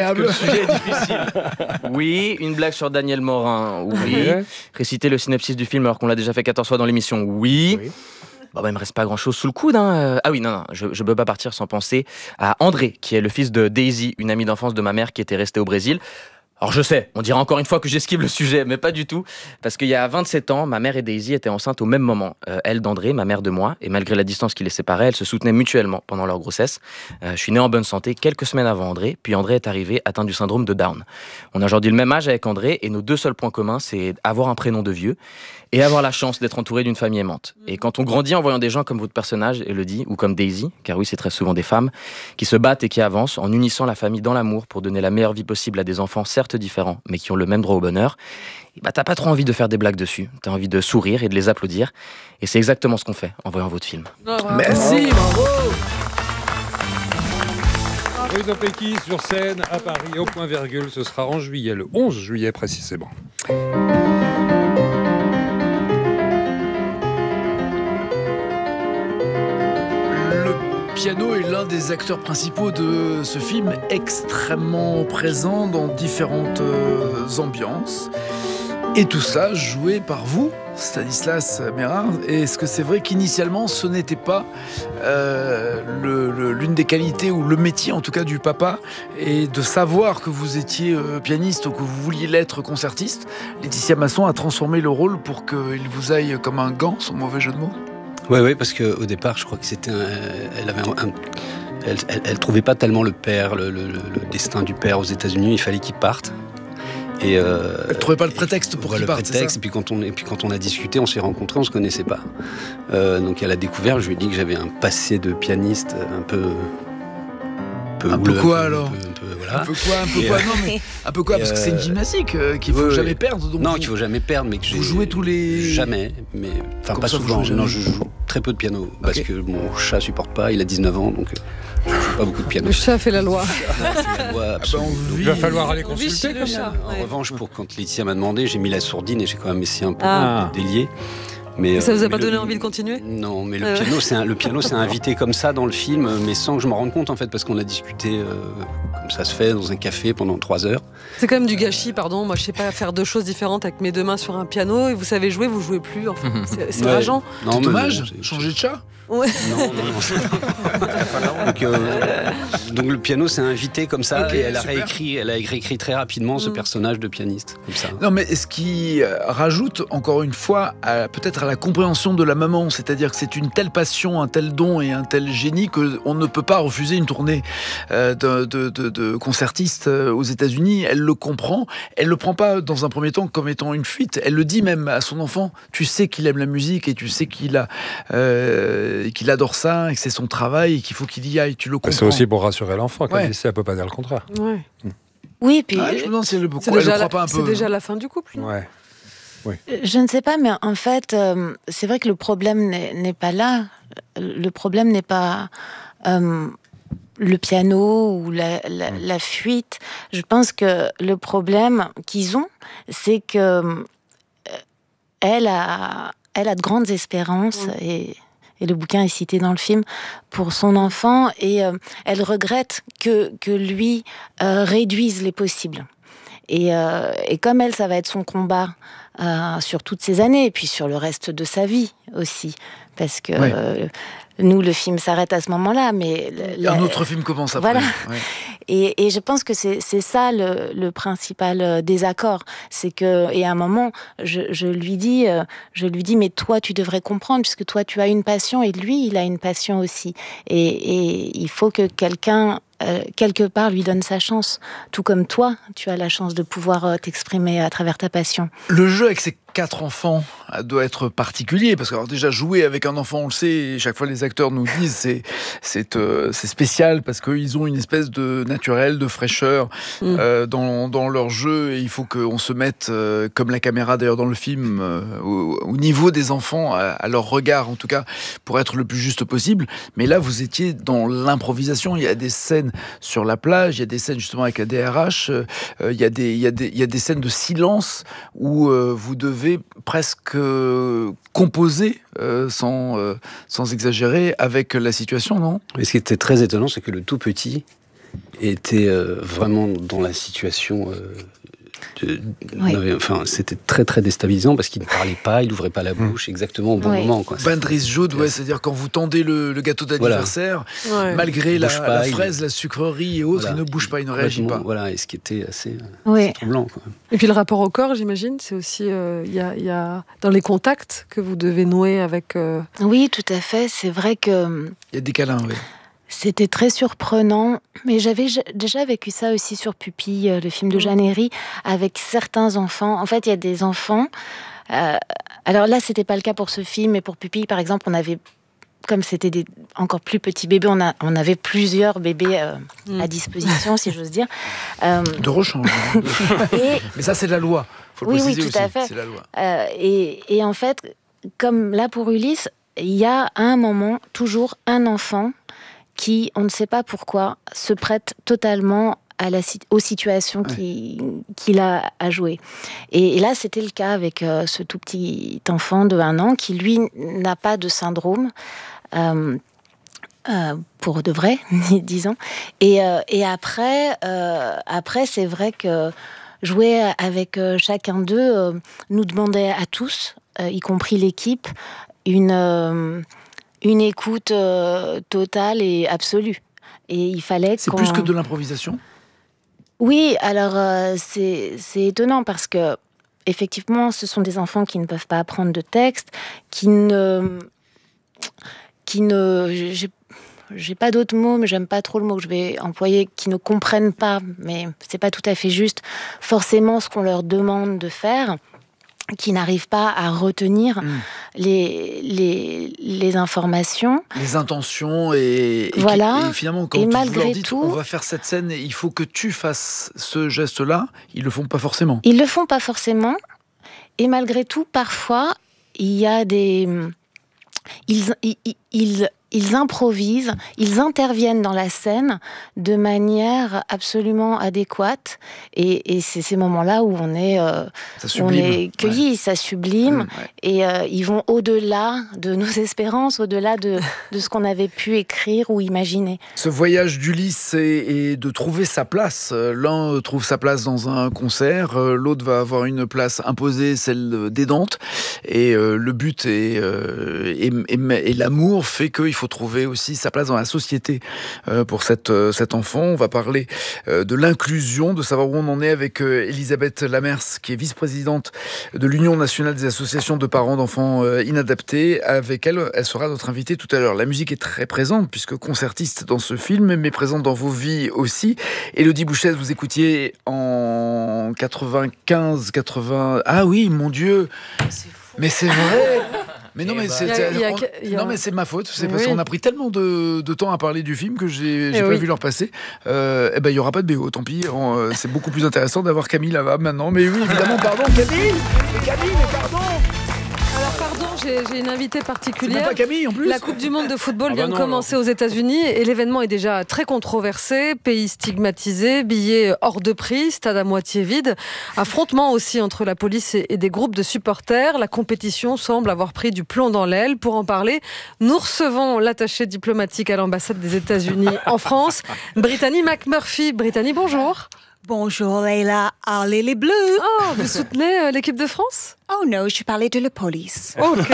incroyable. que le sujet est difficile. Oui, une blague sur Daniel Morin, oui. Réciter le synopsis du film alors qu'on l'a déjà fait 14 fois dans l'émission, oui. Bon, il me reste pas grand-chose sous le coude. Ah oui, non, je peux pas partir sans penser à André, qui est le fils de Daisy, une amie d'enfance de ma mère qui était restée au Brésil. Alors je sais, on dirait encore une fois que j'esquive le sujet, mais pas du tout. Parce qu'il y a 27 ans, ma mère et Daisy étaient enceintes au même moment. Elle d'André, ma mère de moi, et malgré la distance qui les séparait, elles se soutenaient mutuellement pendant leur grossesse. Je suis né en bonne santé quelques semaines avant André, puis André est arrivé atteint du syndrome de Down. On a aujourd'hui le même âge avec André, et nos deux seuls points communs, c'est avoir un prénom de vieux et avoir la chance d'être entouré d'une famille aimante. Et quand on grandit en voyant des gens comme votre personnage, Elodie, ou comme Daisy, car oui, c'est très souvent des femmes, qui se battent et qui avancent en unissant la famille dans l'amour pour donner la meilleure vie possible à des enfants certes différents, mais qui ont le même droit au bonheur, t'as pas trop envie de faire des blagues dessus. T'as envie de sourire et de les applaudir. Et c'est exactement ce qu'on fait en voyant votre film. Merci, bravo. Rue d'Opéky sur scène à Paris, au point virgule. Ce sera en juillet, le 11 juillet précisément. Le piano est l'un des acteurs principaux de ce film, extrêmement présent dans différentes ambiances. Et tout ça joué par vous, Stanislas Mérard. Et est-ce que c'est vrai qu'initialement, ce n'était pas l'une des qualités, ou le métier en tout cas du papa, et de savoir que vous étiez pianiste ou que vous vouliez l'être concertiste, Laetitia Masson a transformé le rôle pour qu'il vous aille comme un gant, sans mauvais jeu de mots? Oui, parce qu'au départ, je crois que c'était elle trouvait pas tellement le père, le destin du père aux États-Unis. Il fallait qu'il parte. Et elle trouvait pas le prétexte pour qu'il parte, c'est ça? Et puis quand on a discuté, on s'est rencontrés, on se connaissait pas. Donc elle a découvert, je lui ai dit que j'avais un passé de pianiste un peu quoi alors? Voilà. Un peu quoi Non, mais un peu quoi? Parce que c'est une gymnastique qu'il faut jamais perdre. Donc qu'il faut jamais perdre, mais que vous jouez tous les... Jamais, mais enfin pas souvent. Non, je joue très peu de piano parce que mon chat supporte pas. Il a 19 ans, donc je joue pas beaucoup de piano. Le chat fait la loi. Donc il va falloir aller consulter. En revanche, quand Laetitia m'a demandé, j'ai mis la sourdine et j'ai quand même essayé un peu de délier. Mais, ça vous a pas donné envie de continuer? Non, mais le piano c'est invité comme ça dans le film, mais sans que je m'en rende compte en fait, parce qu'on a discuté comme ça se fait dans un café pendant 3 heures. C'est quand même du gâchis, pardon. Moi, je sais pas faire deux choses différentes avec mes deux mains sur un piano, et vous savez jouer, vous jouez plus. Enfin, c'est rageant. C'est dommage. Changer de chat. Ouais. Non. Donc le piano s'est invité comme ça, et elle a réécrit très rapidement ce personnage de pianiste comme ça. Non, mais ce qui rajoute encore une fois peut-être à la compréhension de la maman, c'est-à-dire que c'est une telle passion, un tel don et un tel génie qu'on ne peut pas refuser une tournée de concertiste aux États-Unis. Elle le comprend, elle le prend pas dans un premier temps comme étant une fuite. Elle le dit même à son enfant. Tu sais qu'il aime la musique et tu sais qu'il adore ça et que c'est son travail et qu'il faut qu'il y aille. Tu le comprends. C'est aussi pour rassurer l'enfant. Comme elle ne peut pas dire le contraire. Ouais. Oui, puis je me demande si elle le croit pas un peu. C'est déjà la fin du couple. Ouais. Oui. Je ne sais pas, mais en fait, c'est vrai que le problème n'est pas là. Le problème n'est pas le piano ou la fuite. Je pense que le problème qu'ils ont, c'est que elle a de grandes espérances et le bouquin est cité dans le film, pour son enfant, et elle regrette que lui réduise les possibles. Et comme elle, ça va être son combat sur toutes ces années, et puis sur le reste de sa vie aussi, parce que nous, le film s'arrête à ce moment-là, mais un autre film commence après. Voilà. Ouais. Et je pense que c'est ça le principal désaccord, c'est que, et à un moment, je lui dis, mais toi, tu devrais comprendre, puisque toi, tu as une passion, et lui, il a une passion aussi, et il faut que quelqu'un quelque part lui donne sa chance, tout comme toi, tu as la chance de pouvoir t'exprimer à travers ta passion. Le jeu avec ces 4 enfants doit être particulier, parce que alors déjà jouer avec un enfant, on le sait, et chaque fois les acteurs nous disent c'est spécial, parce qu'ils ont une espèce de naturel, de fraîcheur dans leur jeu, et il faut qu'on se mette, comme la caméra d'ailleurs dans le film, au niveau des enfants, à leur regard en tout cas, pour être le plus juste possible. Mais là vous étiez dans l'improvisation, il y a des scènes sur la plage, il y a des scènes justement avec la DRH, il y a des scènes de silence où vous devez presque composer sans exagérer avec la situation, non? Et ce qui était très étonnant, c'est que le tout petit était vraiment dans la situation... Enfin, c'était très très déstabilisant parce qu'il ne parlait pas, il n'ouvrait pas la bouche exactement au bon moment. Bandris Joud, c'est-à-dire quand vous tendez le gâteau d'anniversaire, malgré la fraise, la sucrerie et autres, il ne bouge pas, il ne réagit pas. Voilà, et ce qui était assez troublant. Et puis le rapport au corps, j'imagine, c'est aussi il y a dans les contacts que vous devez nouer avec. Oui, tout à fait. C'est vrai que il y a des câlins, oui. C'était très surprenant, mais j'avais déjà vécu ça aussi sur Pupille, le film de Jeanne Herry, avec certains enfants. En fait, il y a des enfants... alors là, c'était pas le cas pour ce film, mais pour Pupille, par exemple, on avait... Comme c'était des encore plus petits bébés, on avait plusieurs bébés à disposition, si j'ose dire. De rechange. Mais ça, c'est la loi. Faut le préciser tout aussi. À fait. C'est la loi. Et en fait, comme là pour Ulysse, il y a à un moment toujours un enfant qui, on ne sait pas pourquoi, se prête totalement aux situations qu'il a à jouer. Et là, c'était le cas avec ce tout petit enfant de 1 an qui, lui, n'a pas de syndrome, pour de vrai, disons. Et après, c'est vrai que jouer avec chacun d'eux nous demandait à tous, y compris l'équipe, une écoute totale et absolue. Et il fallait C'est plus que de l'improvisation ? Oui, alors c'est étonnant parce que effectivement, ce sont des enfants qui ne peuvent pas apprendre de texte, j'ai pas d'autres mots, mais j'aime pas trop le mot que je vais employer, qui ne comprennent pas, mais c'est pas tout à fait juste, forcément ce qu'on leur demande de faire, qui n'arrivent pas à retenir les informations. Les intentions et finalement, quand vous leur dites on va faire cette scène et il faut que tu fasses ce geste-là, ils le font pas forcément. Ils le font pas forcément. Et malgré tout, parfois, il y a des... Ils improvisent, ils interviennent dans la scène de manière absolument adéquate. Et c'est ces moments-là où on est cueillis, ça sublime. Et ils vont au-delà de nos espérances, au-delà de ce qu'on avait pu écrire ou imaginer. Ce voyage d'Ulysse est de trouver sa place. L'un trouve sa place dans un concert, l'autre va avoir une place imposée, celle des Dantes. Et le but et l'amour fait qu'il faut trouver aussi sa place dans la société pour cet enfant. On va parler de l'inclusion, de savoir où on en est avec Elisabeth Lamers, qui est vice-présidente de l'Union nationale des associations de parents d'enfants inadaptés. Avec elle, elle sera notre invitée tout à l'heure. La musique est très présente, puisque concertiste dans ce film, mais présente dans vos vies aussi. Élodie Bouchèze, vous écoutiez en 95, 80... Ah oui, mon Dieu, mais c'est vrai. Mais non, mais c'est ma faute. C'est parce qu'on a pris tellement de temps à parler du film que j'ai pas vu leur passer. Il y aura pas de BO, tant pis. C'est beaucoup plus intéressant d'avoir Camille là-bas maintenant. Mais oui, évidemment, pardon, Camille. Mais pardon. Alors pardon, j'ai une invitée particulière. C'est même pas Camille en plus. La Coupe du Monde de football vient de commencer aux États-Unis et l'événement est déjà très controversé. Pays stigmatisé, billets hors de prix, stade à moitié vide. Affrontement aussi entre la police et des groupes de supporters. La compétition semble avoir pris du plomb dans l'aile. Pour en parler, nous recevons l'attachée diplomatique à l'ambassade des États-Unis en France, Brittany McMurphy. Brittany, bonjour. Bonjour Leila, allez les Bleus. Oh, vous soutenez l'équipe de France ? Oh non, je parlais de la police. Ok.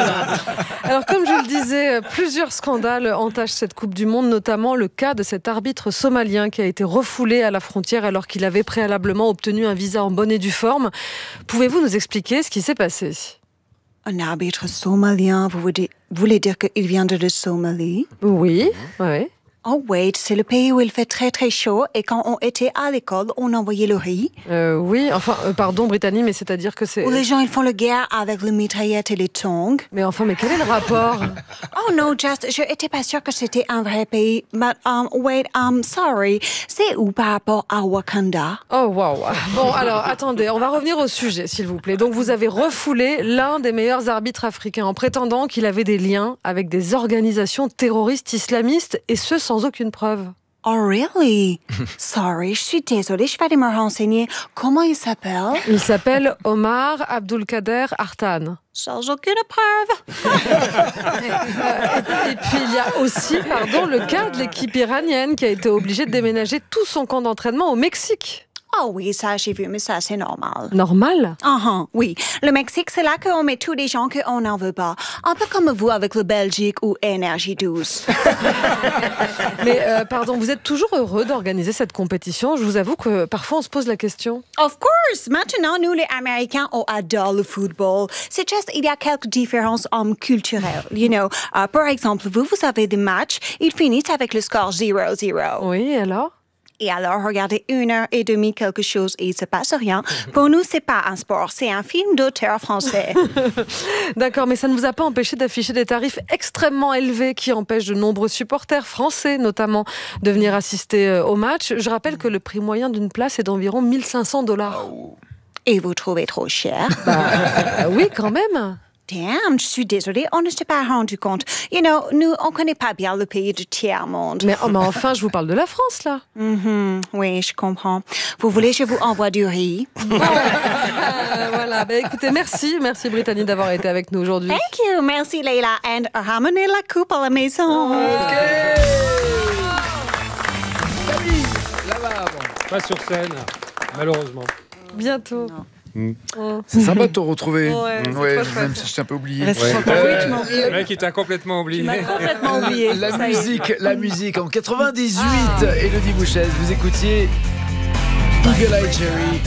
Alors comme je le disais, plusieurs scandales entachent cette Coupe du Monde, notamment le cas de cet arbitre somalien qui a été refoulé à la frontière alors qu'il avait préalablement obtenu un visa en bonne et due forme. Pouvez-vous nous expliquer ce qui s'est passé ? Un arbitre somalien, vous voulez dire qu'il vient de la Somalie ? Oui, oui. Oh wait, c'est le pays où il fait très très chaud et quand on était à l'école, on envoyait le riz. Oui, enfin, pardon Brittany, mais c'est-à-dire que c'est... Où les gens ils font la guerre avec les mitraillettes et les tongs. Mais quel est le rapport ? Oh non, je n'étais pas sûre que c'était un vrai pays. But sorry, c'est où par rapport à Wakanda ? Oh wow. Bon, alors attendez, on va revenir au sujet, s'il vous plaît. Donc vous avez refoulé l'un des meilleurs arbitres africains en prétendant qu'il avait des liens avec des organisations terroristes islamistes et ce sans aucune preuve. Oh, really? Sorry, je suis désolée, je vais aller me renseigner. Comment il s'appelle? Il s'appelle Omar Abdulkader Artan. Sans aucune preuve. Et puis il y a aussi, le cas de l'équipe iranienne qui a été obligée de déménager tout son camp d'entraînement au Mexique. Oh oui, ça j'ai vu, mais ça c'est normal. Normal? Oui. Le Mexique, c'est là qu'on met tous les gens qu'on n'en veut pas. Un peu comme vous avec la Belgique ou Énergie 12. Mais vous êtes toujours heureux d'organiser cette compétition? Je vous avoue que parfois on se pose la question. Of course! Maintenant, nous les Américains, on adore le football. C'est juste, il y a quelques différences culturelles. Par exemple, vous avez des matchs, ils finissent avec le score 0-0. Oui, alors? Et alors, regardez 1h30 quelque chose et il ne se passe rien. Pour nous, c'est pas un sport, c'est un film d'auteur français. D'accord, mais ça ne vous a pas empêché d'afficher des tarifs extrêmement élevés qui empêchent de nombreux supporters français, notamment, de venir assister au match. Je rappelle que le prix moyen d'une place est d'environ $1 500. Et vous trouvez trop cher? Oui, quand même. Damn, je suis désolée, on ne s'est pas rendu compte. Nous, on ne connaît pas bien le pays du tiers-monde. Mais enfin, je vous parle de la France, là. Oui, je comprends. Vous voulez que je vous envoie du riz? Voilà, écoutez, merci Brittany d'avoir été avec nous aujourd'hui. Thank you, merci Leila, and ramenez la coupe à la maison. Ok. Camille, là-bas. Pas sur scène, malheureusement. Bientôt. C'est sympa de te retrouver. Ouais, même si je t'ai un peu oublié. Le mec, il t'a complètement oublié. Tu m'as complètement oublié. La musique en 98. Élodie Bouchèze, vous écoutiez Eagle Eye Cherry.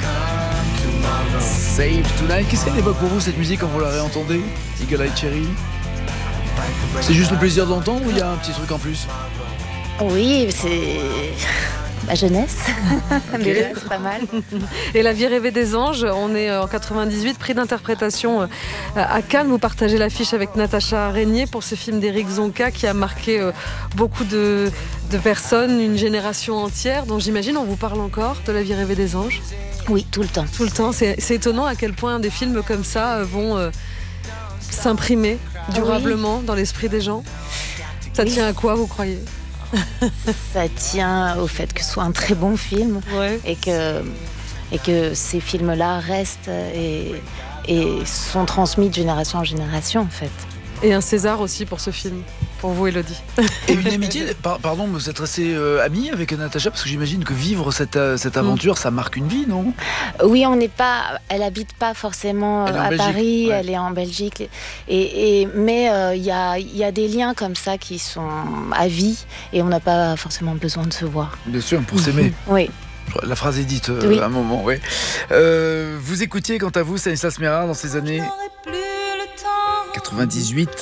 Save Tonight. Qu'est-ce qu'elle évoque pour vous cette musique quand vous la réentendez? Eagle Eye Cherry. C'est juste le plaisir d'entendre ou il y a un petit truc en plus? Oui, c'est ma jeunesse. Mais c'est pas mal. Et La vie rêvée des anges, on est en 98, prix d'interprétation à Cannes. Vous partagez l'affiche avec Natacha Régnier pour ce film d'Éric Zonka qui a marqué beaucoup de personnes, une génération entière, dont j'imagine on vous parle encore de La vie rêvée des anges. Oui, tout le temps. Tout le temps. C'est étonnant à quel point des films comme ça vont s'imprimer durablement dans l'esprit des gens. Ça tient à quoi, vous croyez? Ça tient au fait que ce soit un très bon film et que ces films-là restent et sont transmis de génération en génération, en fait. Et un César aussi pour ce film, pour vous, Élodie. Et une amitié, pardon, vous êtes assez amie avec Natacha, parce que j'imagine que vivre cette aventure, ça marque une vie, non? Oui, elle habite pas forcément à Paris, elle est en Belgique. Mais il y a des liens comme ça qui sont à vie et on n'a pas forcément besoin de se voir. Bien sûr, pour s'aimer. Oui. La phrase est dite oui. À un moment, oui. Vous écoutiez, quant à vous, Stanislas Mérard dans ces années 98.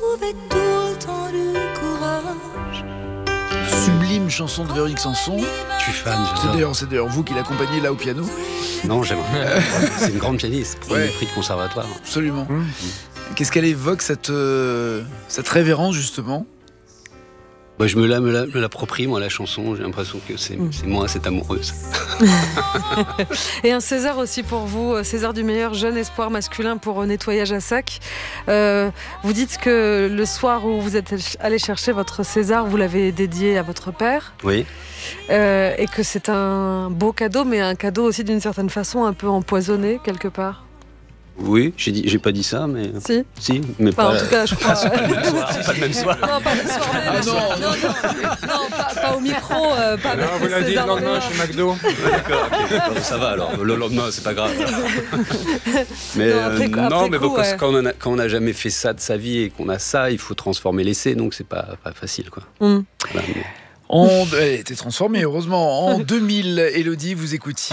Sublime chanson de Véronique Sanson. Je suis fan. C'est d'ailleurs vous qui l'accompagnez là au piano. Non, j'aimerais. C'est une grande pianiste. Premier prix de conservatoire. Absolument. Qu'est-ce qu'elle évoque cette révérence justement? Je me l'approprie, moi, la chanson. J'ai l'impression que c'est moi, cette amoureuse. Et un César aussi pour vous, César du meilleur jeune espoir masculin pour Nettoyage à sac. Vous dites que le soir où vous êtes allé chercher votre César, vous l'avez dédié à votre père. Oui. Et que c'est un beau cadeau, mais un cadeau aussi d'une certaine façon un peu empoisonné quelque part. Oui, j'ai pas dit ça, mais... Si, mais pas... En tout cas, je crois... pas le même soir. Non, pas le soir. Non, pas au micro. Pas non, vous l'avez dit le lendemain chez McDo. D'accord, ok. Ça va alors. Le lendemain, c'est pas grave. Mais parce que quand on n'a jamais fait ça de sa vie et qu'on a ça, il faut transformer l'essai, donc c'est pas facile, quoi. Voilà, Elle était transformée, heureusement. En 2000, Élodie, vous écoutiez